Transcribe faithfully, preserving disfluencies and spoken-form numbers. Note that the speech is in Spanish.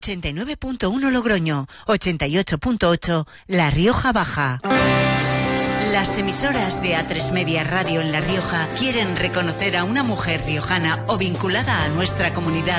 ochenta y nueve punto uno Logroño, ochenta y ocho punto ocho La Rioja Baja. Las emisoras de A tres Media Radio en La Rioja quieren reconocer a una mujer riojana o vinculada a nuestra comunidad